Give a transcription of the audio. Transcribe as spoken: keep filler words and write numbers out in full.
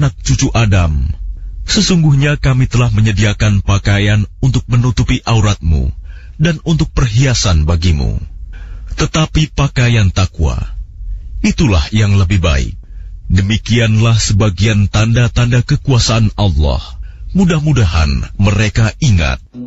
anak cucu Adam, sesungguhnya kami telah menyediakan pakaian untuk menutupi auratmu dan untuk perhiasan bagimu. Tetapi pakaian takwa, itulah yang lebih baik. Demikianlah sebagian tanda-tanda kekuasaan Allah. Mudah-mudahan mereka ingat.